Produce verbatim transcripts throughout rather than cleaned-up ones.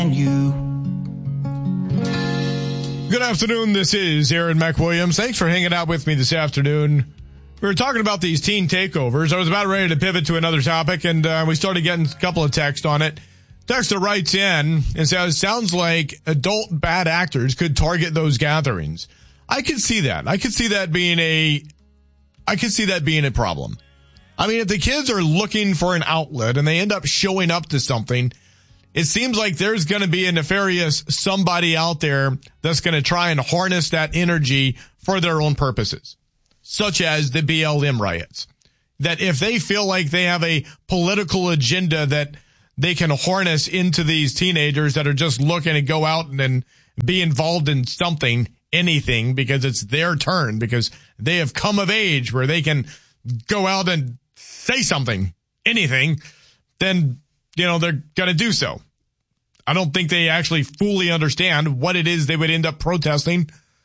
And you. Good afternoon. This is Aaron McWilliams. Thanks for hanging out with me this afternoon. We were talking about these teen takeovers. I was about ready to pivot to another topic, and uh, we started getting a couple of texts on it. Texter writes in and says, sounds like adult bad actors could target those gatherings. I could see that. I could see that being a, I could see that being a problem. I mean, if the kids are looking for an outlet and they end up showing up to something, it seems like there's going to be a nefarious somebody out there that's going to try and harness that energy for their own purposes, such as the B L M riots. That if they feel like they have a political agenda that they can harness into these teenagers that are just looking to go out and then be involved in something, anything, because it's their turn, because they have come of age where they can go out and say something, anything, then, you know, they're going to do so. I don't think they actually fully understand what it is they would end up protesting.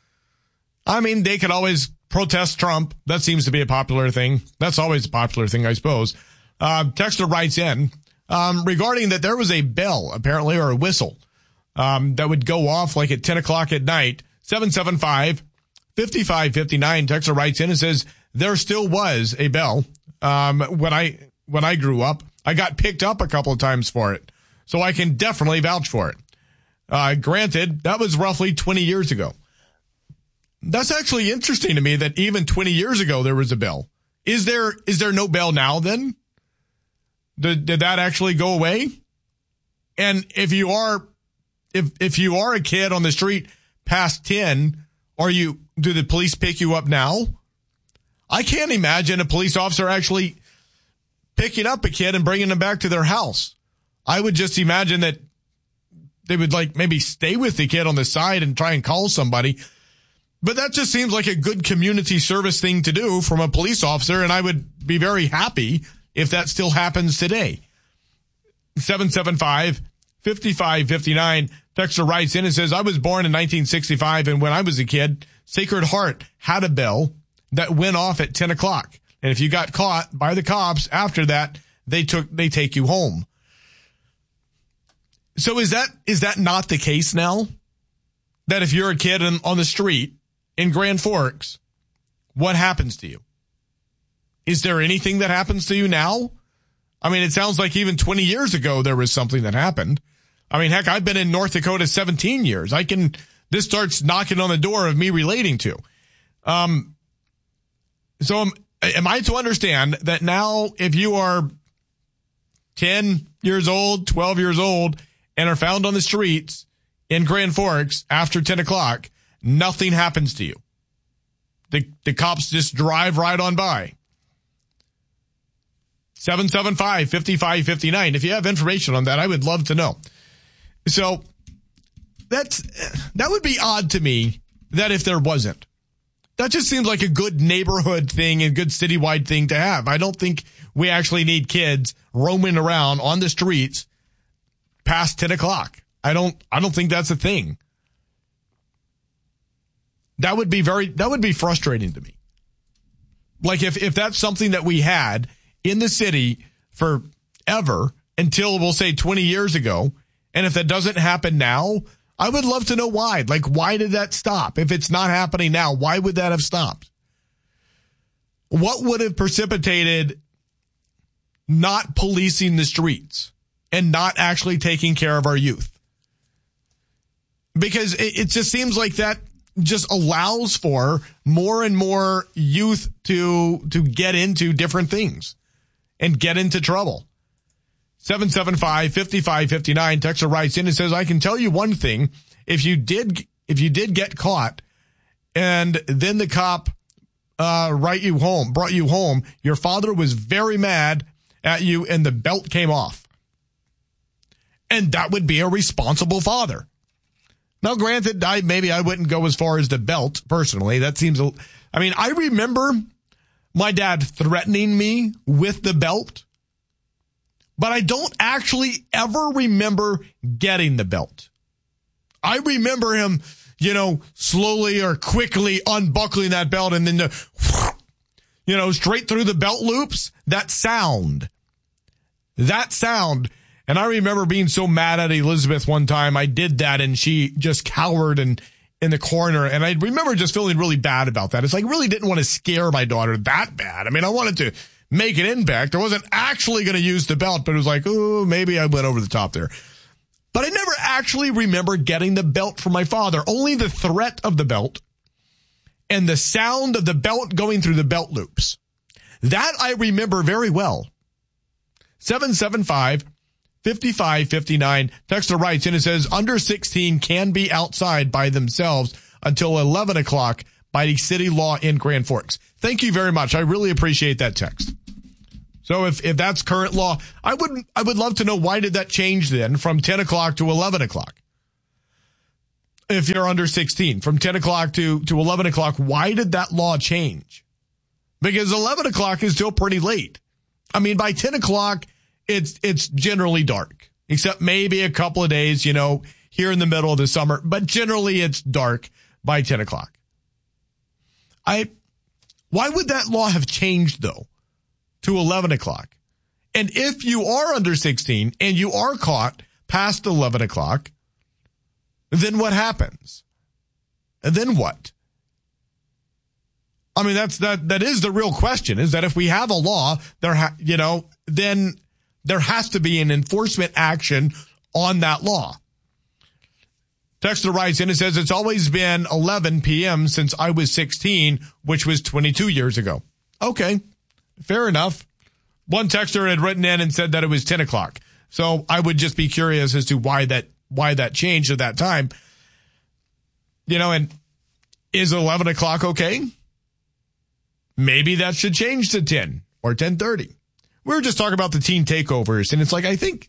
I mean, they could always protest Trump. That seems to be a popular thing. That's always a popular thing, I suppose. Uh, Texter writes in, um, regarding that there was a bell, apparently, or a whistle, um, that would go off like at ten o'clock at night. seven seven five, five five five nine. Texter writes in and says, there still was a bell. Um, when I, when I grew up, I got picked up a couple of times for it. So I can definitely vouch for it. Uh, granted, that was roughly twenty years ago. That's actually interesting to me that even twenty years ago there was a bell. Is there, is there no bell now then? Did, did that actually go away? And if you are, if, if you are a kid on the street past ten, are you, do the police pick you up now? I can't imagine a police officer actually picking up a kid and bringing them back to their house. I would just imagine that they would like maybe stay with the kid on the side and try and call somebody. But that just seems like a good community service thing to do from a police officer. And I would be very happy if that still happens today. seven seven five, five five five nine. Texter writes in and says, I was born in nineteen sixty-five. And when I was a kid, Sacred Heart had a bell that went off at ten o'clock. And if you got caught by the cops after that, they took, they take you home. So is that, is that not the case now? That if you're a kid in, on the street in Grand Forks, what happens to you? Is there anything that happens to you now? I mean, it sounds like even twenty years ago, there was something that happened. I mean, heck, I've been in North Dakota seventeen years. I can, this starts knocking on the door of me relating to. Um, so am, am I to understand that now if you are ten years old, twelve years old, and are found on the streets in Grand Forks after ten o'clock, nothing happens to you? The, the cops just drive right on by. seven seven five, five five five nine. If you have information on that, I would love to know. So that's, that would be odd to me that if there wasn't. That just seems like a good neighborhood thing and good citywide thing to have. I don't think we actually need kids roaming around on the streets past ten o'clock. I don't, I don't think that's a thing. That would be very, that would be frustrating to me. Like if, if that's something that we had in the city forever until we'll say twenty years ago, and if that doesn't happen now, I would love to know why. Like, why did that stop? If it's not happening now, why would that have stopped? What would have precipitated not policing the streets and not actually taking care of our youth? Because it, it just seems like that just allows for more and more youth to, to get into different things and get into trouble. seven seven five, five five five nine. Texter writes in and says, I can tell you one thing. If you did, if you did get caught and then the cop, uh, write you home, brought you home, your father was very mad at you and the belt came off. And that would be a responsible father. Now, granted, I, maybe I wouldn't go as far as the belt personally. That seems, a, I mean, I remember my dad threatening me with the belt, but I don't actually ever remember getting the belt. I remember him, you know, slowly or quickly unbuckling that belt and then the, you know, straight through the belt loops, that sound, that sound. And I remember being so mad at Elizabeth one time. I did that and she just cowered and in the corner. And I remember just feeling really bad about that. It's like I really didn't want to scare my daughter that bad. I mean, I wanted to make an impact. I wasn't actually going to use the belt, but it was like, oh, maybe I went over the top there. But I never actually remember getting the belt from my father. Only the threat of the belt and the sound of the belt going through the belt loops. That I remember very well. seven seven five, five five five nine. Texter writes in and says, under sixteen can be outside by themselves until eleven o'clock by the city law in Grand Forks. Thank you very much. I really appreciate that text. So if, if that's current law, I would, I would love to know why did that change then from ten o'clock to eleven o'clock? If you're under sixteen, from ten o'clock to, to eleven o'clock, why did that law change? Because eleven o'clock is still pretty late. I mean, by ten o'clock, it's, it's generally dark, except maybe a couple of days, you know, here in the middle of the summer, but generally it's dark by ten o'clock. I, why would that law have changed though to eleven o'clock? And if you are under sixteen and you are caught past eleven o'clock, then what happens? And then what? I mean, that's, that, that is the real question, is that if we have a law, there, ha- you know, then there has to be an enforcement action on that law. Texter writes in and says, it's always been eleven p.m. since I was sixteen, which was twenty-two years ago. Okay, fair enough. One texter had written in and said that it was ten o'clock. So I would just be curious as to why that, why that changed at that time. You know, and is eleven o'clock okay? Maybe that should change to ten or ten thirty. We were just talking about the teen takeovers, and it's like, I think,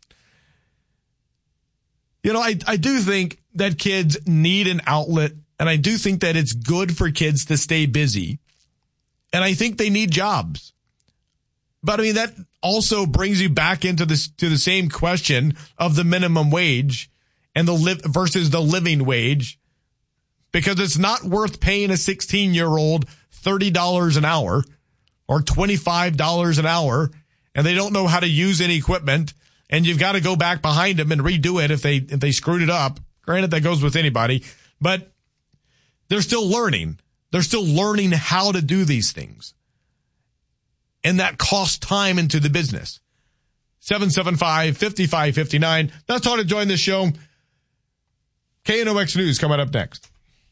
you know, I, I do think that kids need an outlet, and I do think that it's good for kids to stay busy, and I think they need jobs. But I mean, that also brings you back into this, to the same question of the minimum wage and the live versus the living wage, because it's not worth paying a sixteen year old thirty dollars an hour or twenty-five dollars an hour, and they don't know how to use any equipment, and you've got to go back behind them and redo it if they, if they screwed it up. Granted, that goes with anybody, but they're still learning. They're still learning how to do these things. And that costs time into the business. seven seven five, five five five nine. That's how to join this show. K N O X News coming up next.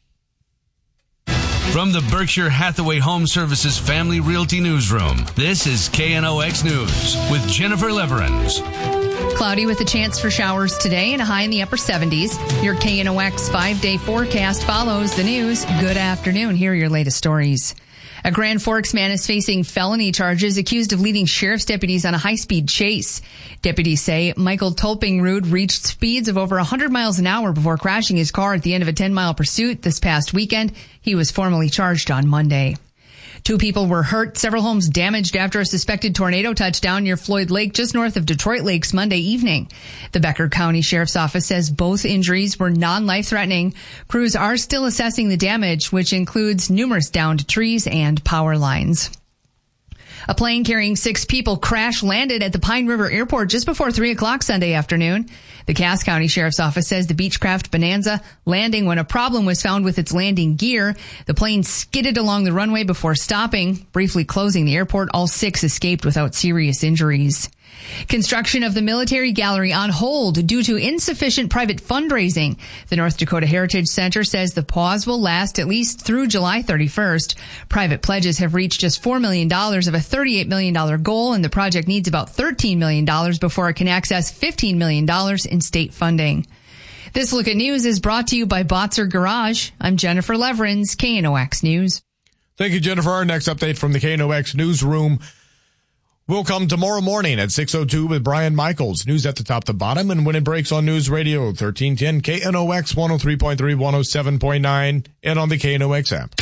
From the Berkshire Hathaway Home Services Family Realty Newsroom, this is K N O X News with Jennifer Leverins. Cloudy with a chance for showers today and a high in the upper seventies. Your K N O X five-day forecast follows the news. Good afternoon. Here are your latest stories. A Grand Forks man is facing felony charges accused of leading sheriff's deputies on a high-speed chase. Deputies say Michael Tolpingrud reached speeds of over one hundred miles an hour before crashing his car at the end of a ten-mile pursuit this past weekend. He was formally charged on Monday. Two people were hurt, several homes damaged after a suspected tornado touched down near Floyd Lake just north of Detroit Lakes Monday evening. The Becker County Sheriff's Office says both injuries were non-life-threatening. Crews are still assessing the damage, which includes numerous downed trees and power lines. A plane carrying six people crash-landed at the Pine River Airport just before three o'clock Sunday afternoon. The Cass County Sheriff's Office says the Beechcraft Bonanza landing when a problem was found with its landing gear. The plane skidded along the runway before stopping, briefly closing the airport. All six escaped without serious injuries. Construction of the military gallery on hold due to insufficient private fundraising. The North Dakota Heritage Center says the pause will last at least through July thirty-first. Private pledges have reached just four million dollars of a thirty-eight million dollars goal, and the project needs about thirteen million dollars before it can access fifteen million dollars in state funding. This Look at News is brought to you by Botzer Garage. I'm Jennifer Leverins, K N O X News. Thank you, Jennifer. Our next update from the K N O X newsroom will come tomorrow morning at six oh two with Brian Michaels. News at the top to bottom, and when it breaks on News Radio thirteen ten, K N O X one oh three point three, one oh seven point nine, and on the K N O X app.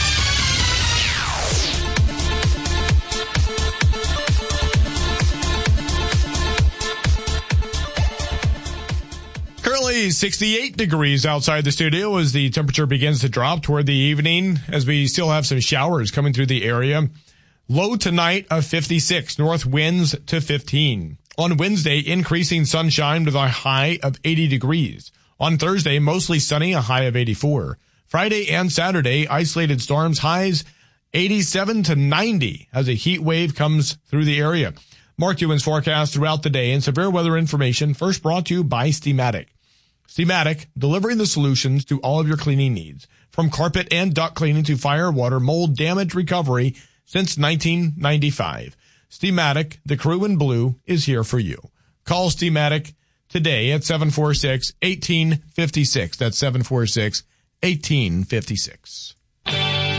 Currently sixty-eight degrees outside the studio as the temperature begins to drop toward the evening, as we still have some showers coming through the area. Low tonight of fifty-six, north winds to fifteen. On Wednesday, increasing sunshine with a high of eighty degrees. On Thursday, mostly sunny, a high of eighty-four. Friday and Saturday, isolated storms, highs eighty-seven to ninety as a heat wave comes through the area. Mark Ewan's forecast throughout the day and severe weather information first brought to you by Steamatic. Steamatic, delivering the solutions to all of your cleaning needs. From carpet and duct cleaning to fire, water, mold, damage recovery since nineteen ninety-five. Steamatic, the crew in blue, is here for you. Call Steamatic today at seven four six, one eight five six. That's seven four six, one eight five six.